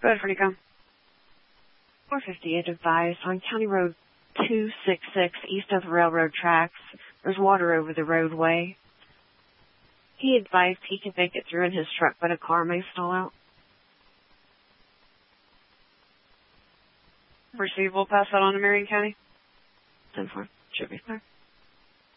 Go ahead, Nico. 458 advised on County Road 266 east of the railroad tracks. There's water over the roadway. He advised he can make it through in his truck, but a car may stall out. Received. We'll pass that on to Marion County. 10-4. Should be clear.